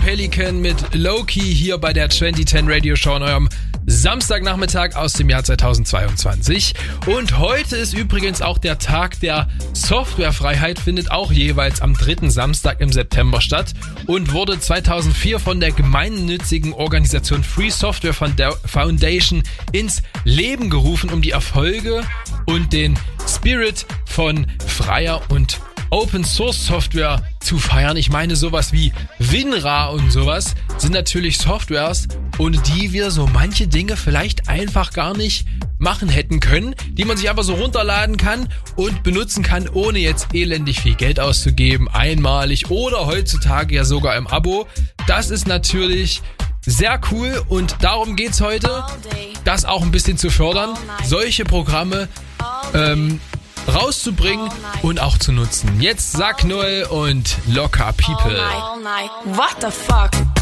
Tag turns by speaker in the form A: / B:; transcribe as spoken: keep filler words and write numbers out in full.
A: Pelican mit Low-Key hier bei der zwanzig zehn Radio Show an eurem Samstagnachmittag aus dem Jahr zweitausendzweiundzwanzig. Und heute ist übrigens auch der Tag der Softwarefreiheit, findet auch jeweils am dritten Samstag im September statt und wurde zweitausendvier von der gemeinnützigen Organisation Free Software Foundation ins Leben gerufen, um die Erfolge und den Spirit von freier und Open Source Software zu feiern. Ich meine, sowas wie WinRAR und sowas sind natürlich Softwares, ohne die wir so manche Dinge vielleicht einfach gar nicht machen hätten können, die man sich einfach so runterladen kann und benutzen kann, ohne jetzt elendig viel Geld auszugeben, einmalig oder heutzutage ja sogar im Abo. Das ist natürlich sehr cool und darum geht's heute, das auch ein bisschen zu fördern, solche Programme ähm, rauszubringen und auch zu nutzen. Jetzt Zack Noel und Locker People.
B: What the fuck?